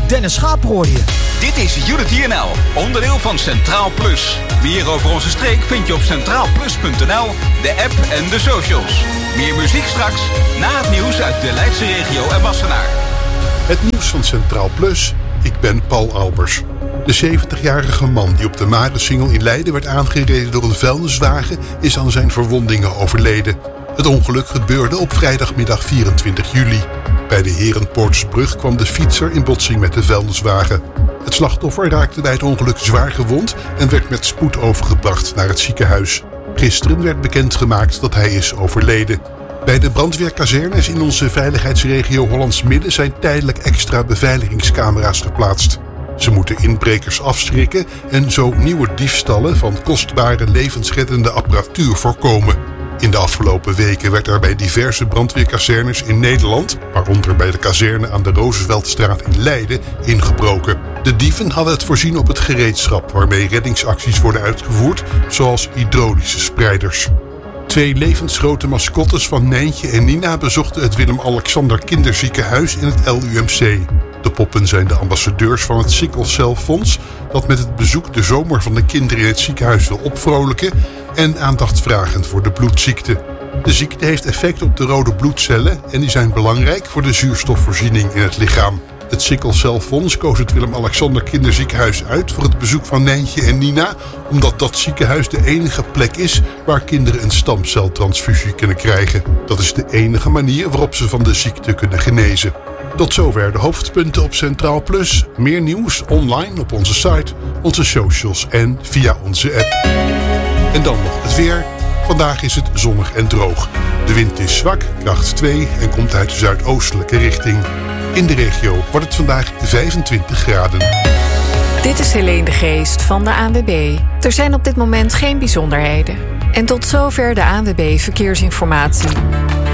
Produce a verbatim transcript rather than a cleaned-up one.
Dennis Schaper hoor je. Dit is Unity N L, onderdeel van Centraal Plus. Meer over onze streek vind je op centraal plus punt n l, de app en de socials. Meer muziek straks, na het nieuws uit de Leidse regio en Wassenaar. Het nieuws van Centraal Plus, ik ben Paul Albers. De zeventigjarige man die op de Marensingel in Leiden werd aangereden door een vuilniswagen is aan zijn verwondingen overleden. Het ongeluk gebeurde op vrijdagmiddag vierentwintig juli. Bij de Herenpoortsbrug kwam de fietser in botsing met de vuilniswagen. Het slachtoffer raakte bij het ongeluk zwaar gewond en werd met spoed overgebracht naar het ziekenhuis. Gisteren werd bekendgemaakt dat hij is overleden. Bij de brandweerkazernes in onze veiligheidsregio Hollands Midden zijn tijdelijk extra beveiligingscamera's geplaatst. Ze moeten inbrekers afschrikken en zo nieuwe diefstallen van kostbare levensreddende apparatuur voorkomen. In de afgelopen weken werd er bij diverse brandweerkazernes in Nederland, waaronder bij de kazerne aan de Rooseveltstraat in Leiden, ingebroken. De dieven hadden het voorzien op het gereedschap waarmee reddingsacties worden uitgevoerd, zoals hydraulische spreiders. Twee levensgrote mascottes van Nijntje en Nina bezochten het Willem-Alexander Kinderziekenhuis in het L U M C. De poppen zijn de ambassadeurs van het Sickle Cell Fonds, dat met het bezoek de zomer van de kinderen in het ziekenhuis wil opvrolijken en aandacht vragen voor de bloedziekte. De ziekte heeft effect op de rode bloedcellen en die zijn belangrijk voor de zuurstofvoorziening in het lichaam. Het Sickle Cell Fonds koos het Willem-Alexander Kinderziekenhuis uit voor het bezoek van Nijntje en Nina, omdat dat ziekenhuis de enige plek is waar kinderen een stamceltransfusie kunnen krijgen. Dat is de enige manier waarop ze van de ziekte kunnen genezen. Tot zover de hoofdpunten op Centraal Plus. Meer nieuws online op onze site, onze socials en via onze app. En dan nog het weer. Vandaag is het zonnig en droog. De wind is zwak, kracht twee en komt uit de zuidoostelijke richting. In de regio wordt het vandaag vijfentwintig graden. Dit is Helene de Geest van de A N W B. Er zijn op dit moment geen bijzonderheden. En tot zover de A N W B Verkeersinformatie.